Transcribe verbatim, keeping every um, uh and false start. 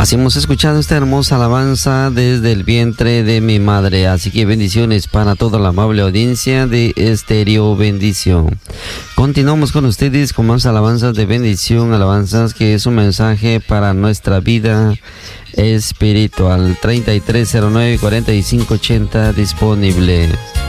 Así hemos escuchado esta hermosa alabanza desde el vientre de mi madre. Así que bendiciones para toda la amable audiencia de Estéreo Bendición. Continuamos con ustedes con más alabanzas de bendición, alabanzas que es un mensaje para nuestra vida espiritual. treinta y tres cero nueve cuarenta y cinco ochenta disponible.